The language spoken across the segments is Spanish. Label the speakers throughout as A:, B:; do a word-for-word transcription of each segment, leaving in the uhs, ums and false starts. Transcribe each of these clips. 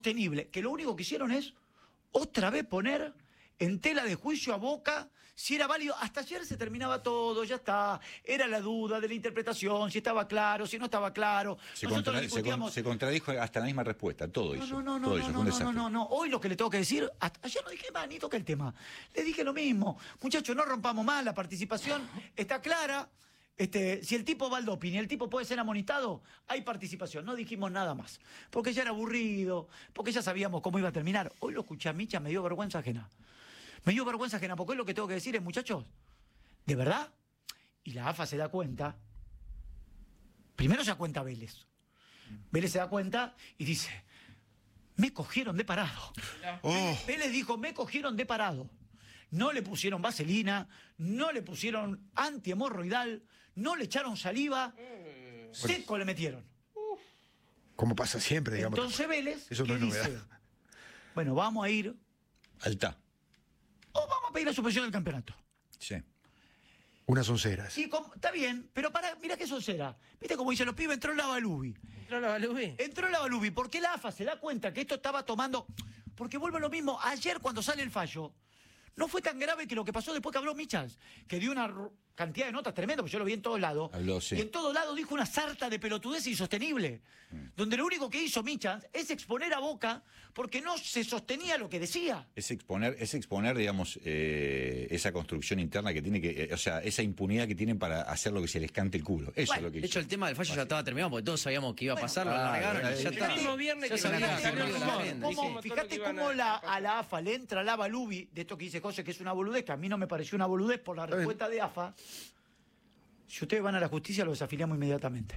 A: sostenible, que lo único que hicieron es otra vez poner en tela de juicio a Boca si era válido. Hasta ayer se terminaba todo, ya está. Era la duda de la interpretación, si estaba claro, si no estaba claro.
B: Se,
A: Nosotros
B: contra,
A: discutíamos...
B: se, con, se contradijo hasta la misma respuesta, todo
A: no,
B: hizo.
A: No, no,
B: todo
A: no,
B: hizo.
A: no, no, no, no, no. Hoy lo que le tengo que decir, hasta ayer no dije más, ni toqué el tema. Le dije lo mismo. Muchachos, no rompamos más, la participación está clara. Este, si el tipo va al doping y el tipo puede ser amonestado, hay participación. No dijimos nada más. Porque ya era aburrido, porque ya sabíamos cómo iba a terminar. Hoy lo escuché a Micha, me dio vergüenza ajena. Me dio vergüenza ajena, porque hoy lo que tengo que decir es, muchachos, ¿de verdad? Y la A F A se da cuenta. Primero se da cuenta Vélez. Vélez se da cuenta y dice, me cogieron de parado. Oh. Vélez dijo, me cogieron de parado. No le pusieron vaselina, no le pusieron antihemorroidal, no le echaron saliva, mm. seco le metieron.
C: Como pasa siempre, digamos.
A: Entonces Vélez,
C: eso
A: ¿qué
C: no es
A: dice?
C: novedad.
A: Bueno, vamos a ir...
B: Al T A.
A: O vamos a pedir la suspensión del campeonato.
B: Sí.
C: Unas onceras.
A: Sí, está bien, pero para, mira qué soncera. ¿Viste cómo dicen los pibes? Entró la Balubi.
D: ¿Entró la Balubi?
A: Entró la Balubi, porque la A F A se da cuenta que esto estaba tomando... Porque vuelve lo mismo, ayer cuando sale el fallo... No fue tan grave que lo que pasó después que habló Michels, que dio una cantidad de notas tremenda, porque yo lo vi en todos lados.
B: Habló, sí.
A: Y en todos lados dijo una sarta de pelotudez insostenible. Mm. Donde lo único que hizo Michels es exponer a Boca porque no se sostenía lo que decía.
B: Es exponer, es exponer digamos, eh, esa construcción interna que tiene que, eh, o sea, esa impunidad que tienen para hacer lo que se les cante el culo. Eso
D: bueno,
B: es lo que
D: de hecho,
B: hizo.
D: el tema del fallo ya estaba terminado porque todos sabíamos que iba a
A: bueno,
D: pasar,
A: claro,
D: lo largaron
B: claro,
D: y ya
B: el
D: está.
E: mismo viernes
D: ya
E: que
D: sabía
E: salió
D: que
E: el
D: la
E: rumor.
D: agenda.
A: ¿Cómo? Fíjate cómo la, a la A F A le entra la Balubi, de esto que dice José, que es una boludez, que a mí no me pareció una boludez por la respuesta de A F A. Si ustedes van a la justicia, lo desafiliamos inmediatamente.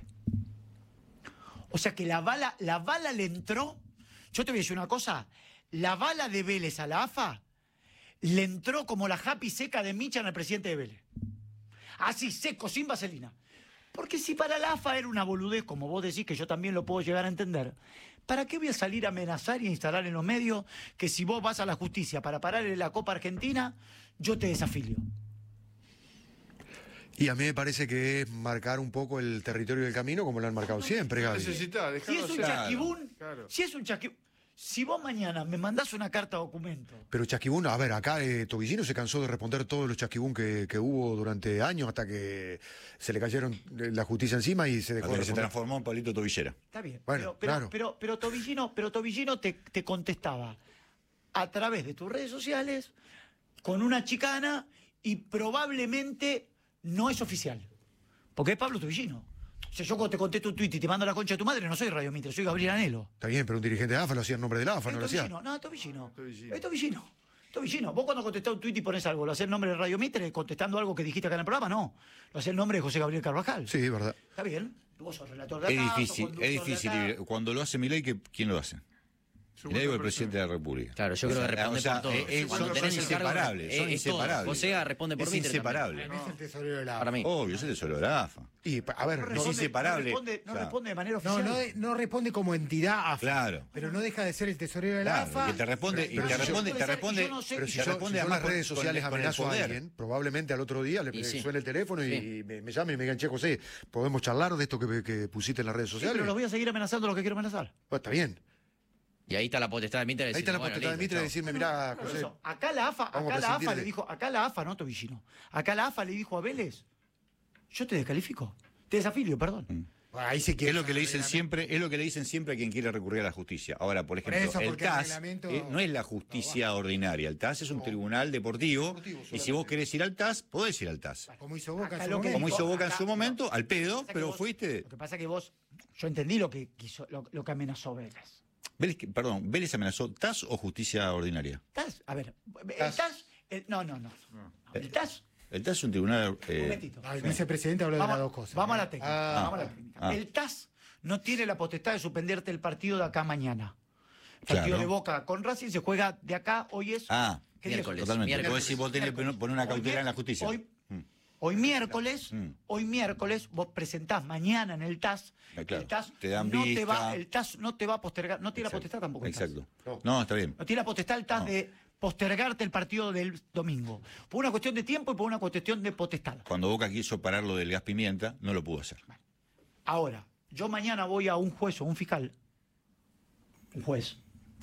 A: O sea que la bala, la bala le entró. Yo te voy a decir una cosa. La bala de Vélez a la A F A le entró como la happy seca de Michan al presidente de Vélez. Así, seco, sin vaselina. Porque si para la A F A era una boludez, como vos decís, que yo también lo puedo llegar a entender, ¿para qué voy a salir a amenazar y a instalar en los medios que si vos vas a la justicia para pararle la Copa Argentina, yo te desafilio?
C: Y a mí me parece que es marcar un poco el territorio del camino como lo han marcado siempre, Gaby.
E: Necesita,
A: Si es un
E: ser.
A: chasquibún,
E: Claro.
A: si es un chasquibún, si vos mañana me mandás una carta documento.
C: Pero chasquibún, a ver, acá eh, Tobillino se cansó de responder todos los chasquibún que, que hubo durante años hasta que se le cayeron la justicia encima y se dejó
B: Hasta
C: de
B: que se
C: responder.
B: transformó en Pablito Tobillera.
A: Está bien.
C: Bueno,
A: pero, pero,
C: claro.
A: pero, pero Tobillino, pero Tobillino te, te contestaba a través de tus redes sociales con una chicana y probablemente no es oficial. Porque es Pablo Tobillino. O sea, yo cuando te contesto un tuit y te mando la concha de tu madre, no soy Radio Mitre, soy Gabriel Anhelo.
C: Está bien, pero un dirigente de A F A lo hacía en nombre de la A F A, no lo hacía.
A: Tobillino, no, Tobillino.
E: Tobillino.
A: Es Tobillino. Tobillino. Vos cuando contestás un tuit y pones algo, ¿lo haces en nombre de Radio Mitre contestando algo que dijiste acá en el programa? No. Lo haces en nombre de José Gabriel Carvajal.
C: Sí, es verdad.
A: Está bien. Vos sos relator de acá,
B: Es
A: sos
B: difícil,
A: conductor
B: es
A: de
B: difícil.
A: acá.
B: Cuando lo hace Milei, ¿quién lo hace? Milei o el presidente de la República.
D: Claro, yo creo que responde
B: o sea,
D: por todo.
B: eh, eh,
D: Cuando
B: son,
D: tenés
B: son
D: el cargo,
B: inseparables,
D: eh,
B: son
D: es todo.
B: inseparables.
D: José responde por
B: es
D: Mitre
B: inseparable.
D: también.
C: Es el tesorero de la A F A.
D: Para mí.
B: Obvio, es el tesoro de la A F A.
C: Y, a ver,
A: No
C: no,
A: responde,
B: inseparable.
A: No responde, no
B: Claro.
A: responde de manera
F: No,
A: oficial.
F: no, de- no responde como entidad A F A.
B: Claro.
F: Pero no deja de ser el tesorero de la
B: Claro,
F: A F A.
B: que te responde, y
C: Pero
B: te
C: si yo-
B: responde, te
A: yo
B: responde,
A: no sé-
C: pero si
B: te
C: yo,
B: responde
C: si yo en
B: además
C: las
B: con-
C: redes
B: con
C: sociales
B: el- con el
C: amenazo a
B: poder.
C: alguien, probablemente al otro día le
D: Y sí.
C: suene el teléfono y
D: Sí.
C: me, me llamen y me digan, che, José, ¿podemos charlar de esto que, que pusiste en las redes
A: Sí,
C: sociales?
A: pero los voy a seguir amenazando lo que quiero amenazar.
C: Pues está bien.
D: Y ahí está la potestad de Mitre de
C: Ahí está la
D: decir, bueno,
C: potestad de
D: listo,
C: Mitre de
D: chao.
C: decirme, mirá,
A: Por
C: José,
A: eso, acá la AFA,
C: vamos a
A: acá la AFA
C: presentirle.
A: le dijo, acá la AFA, no Tobillino. Acá la AFA le dijo a Vélez, yo te descalifico, te desafilio, perdón.
F: Ahí se
B: Es
F: quiere.
B: lo que le dicen siempre, es lo que le dicen siempre a quien quiere recurrir a la justicia. Ahora, por ejemplo,
F: eso,
B: el
F: porque el
B: T A S
F: reglamento-
B: eh, no es la justicia ordinaria. El T A S es un tribunal deportivo, y si vos querés ir al T A S, podés ir al T A S.
F: Como hizo Boca
A: Acá
F: en
A: lo
F: su
A: que
F: momento.
B: Como hizo Boca en
A: acá-
B: su momento,
A: no.
B: al pedo,
A: Pasa que
B: pero
A: vos-
B: fuiste.
A: Lo que pasa es que vos, yo entendí lo que quiso, lo, lo que amenazó Vélez.
B: Vélez, que- perdón, ¿Vélez amenazó T A S o justicia ordinaria?
A: T A S, a ver, el T
C: T A
A: A
C: S.
A: S, el- no, no, no. El T A S,
B: El T A S es un tribunal.
A: un
B: eh,
A: momentito.
F: Ah, el vicepresidente habló de
A: Vamos,
F: las dos cosas.
A: vamos a
F: ¿eh?
A: la técnica.
C: Ah.
A: vamos a la técnica.
B: Ah.
A: El T A S no tiene la potestad de suspenderte el partido de acá mañana. El partido
B: Claro.
A: de Boca con Racing se juega de acá, hoy es...
B: Ah,
A: ¿qué día es?
D: miércoles.
B: totalmente.
D: Miércoles.
B: Vos decís, vos tenés que poner una
A: Hoy
B: cautela en la
A: mier-
B: justicia.
A: Hoy,
B: Mm.
A: hoy miércoles,
B: Mm.
A: hoy miércoles, vos presentás mañana en el T A S.
B: Ah, claro.
A: El T A S
B: Te dan
A: no te
B: vista.
A: va, el T A S no te va a postergar, no tiene
B: Exacto.
A: la potestad tampoco. el T A S.
B: Exacto. No, está bien.
A: No tiene la potestad el T A S
B: No.
A: de postergarte el partido del domingo. Por una cuestión de tiempo y por una cuestión de potestad.
B: Cuando Boca quiso parar lo del gas pimienta, no lo pudo hacer.
A: Ahora, yo mañana voy a un juez o un fiscal, un juez,